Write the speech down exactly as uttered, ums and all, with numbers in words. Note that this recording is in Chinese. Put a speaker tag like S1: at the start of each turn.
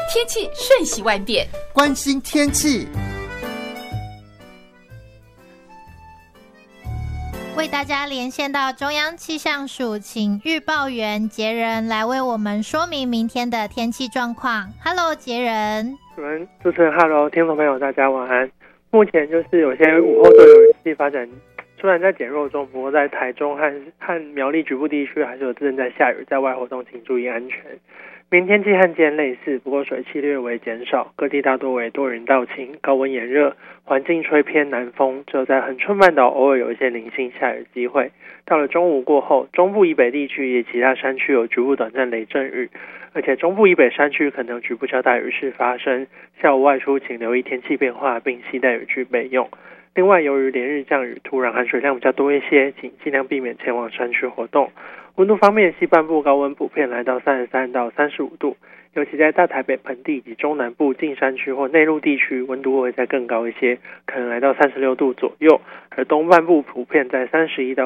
S1: 天气瞬息万变，
S2: 关心天气。
S3: 为大家连线到中央气象署，请预报员杰仁来为我们说明明天的天气状况。Hello， 杰仁。
S4: 主持人，主持人 ，Hello， 听众朋友，大家晚安。目前就是有些午后都有云系发展，虽然在减弱中，不过在台中和和苗栗局部地区还是有正在下雨，在外活动请注意安全。明天气和今天类似，不过水汽略微减少，各地大多为多云到晴，高温炎热，环境吹偏南风，只有在恒春半岛偶尔有一些零星下雨机会。到了中午过后，中部以北地区以及其他山区有局部短暂雷阵雨，而且中部以北山区可能有局部较大雨势发生。下午外出请留意天气变化，并携带雨具备用。另外，由于连日降雨，土壤含水量比较多一些，请尽量避免前往山区活动。温度方面，西半部高温普遍来到三十三到三十五度，尤其在大台北盆地以及中南部近山区或内陆地区，温度会再更高一些，可能来到三十六度左右。而东半部普遍在三十一到